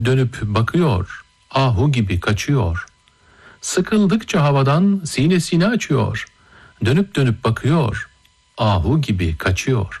Dönüp bakıyor, ahu gibi kaçıyor. Sıkıldıkça havadan sinesini açıyor. Dönüp dönüp bakıyor, ahu gibi kaçıyor.